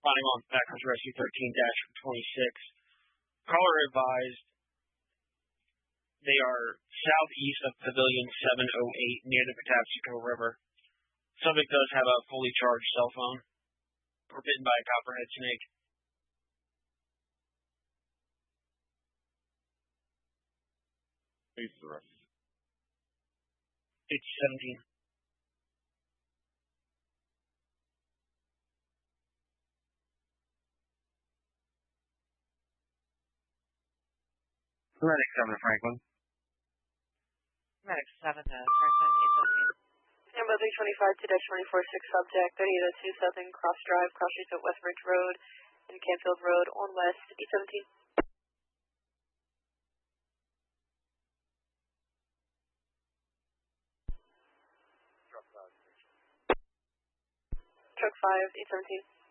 Responding on Backcountry Rescue 13-26. Caller advised they are southeast of Pavilion 708 near the Patapsco River. Subject does have a fully charged cell phone. Or bitten by a copperhead snake. Please, the rest. It's 17. Medic 7 to Franklin. Medic 7 to Franklin, 817. Number 325 2-246 subject, 3802 Southern Cross Drive, cross streets at Westbridge Road and Canfield Road on West, 817. Truck 5, 817.